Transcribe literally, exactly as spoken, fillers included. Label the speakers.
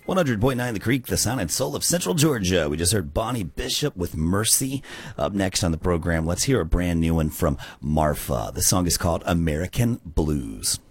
Speaker 1: one hundred point nine The Creek, the sound and soul of Central Georgia. We just heard Bonnie Bishop with Mercy. Up next on the program, let's hear a brand new one from Marfa. The song is called American Blues.